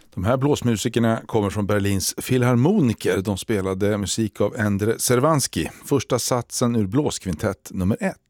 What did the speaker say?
De här blåsmusikerna kommer från Berlins Philharmoniker. De spelade musik av Endre Cervansky, första satsen ur blåskvintett nummer 1.